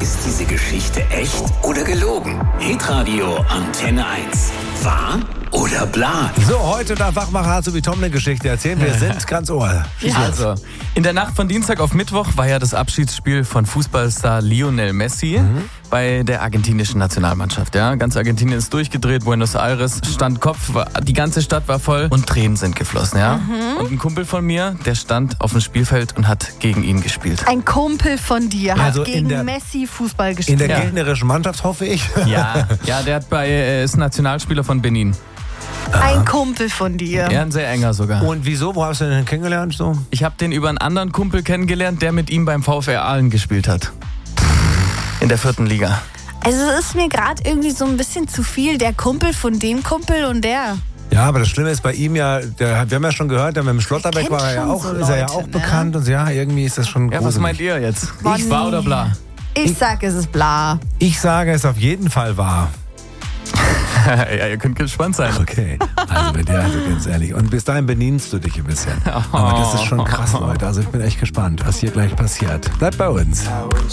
Ist diese Geschichte echt oder gelogen? Hitradio Antenne 1. Wahr oder bla? So, heute darf Wachmacher so wie Tom eine Geschichte erzählen. Wir sind ganz Ohr. Ja, also, in der Nacht von Dienstag auf Mittwoch war ja das Abschiedsspiel von Fußballstar Lionel Messi bei der argentinischen Nationalmannschaft. Ja, ganz Argentinien ist durchgedreht, Buenos Aires stand Kopf, die ganze Stadt war voll und Tränen sind geflossen. Ja? Und ein Kumpel von mir, der stand auf dem Spielfeld und hat gegen ihn gespielt. Ein Kumpel von dir Also hat in gegen der- Messi Fußball gespielt. In der gegnerischen Mannschaft, hoffe ich. Ja, der hat ist Nationalspieler von Benin. Ein Kumpel von dir. Ja, ein sehr enger sogar. Und wieso? Wo hast du den kennengelernt? So? Ich habe den über einen anderen Kumpel kennengelernt, der mit ihm beim VfR Aalen gespielt hat. In der 4. Liga. Also es ist mir gerade irgendwie so ein bisschen zu viel. Der Kumpel von dem Kumpel und der. Ja, aber das Schlimme ist bei ihm ja, wir haben ja schon gehört, mit dem Schlotterbeck kennt war er ja schon auch, so ist er ja Leute, auch ne? bekannt. Und ja, irgendwie ist das schon Ja, was gruselig. meint ihr jetzt? Mann. Ich wahr oder bla? Ich sag, es ist bla. Ich sage, es auf jeden Fall wahr. Ja, ihr könnt gespannt sein. Okay, also mit der, also ganz ehrlich. Und bis dahin benimmst du dich ein bisschen. Aber das ist schon krass, Leute. Also ich bin echt gespannt, was hier gleich passiert. Bleibt bei uns.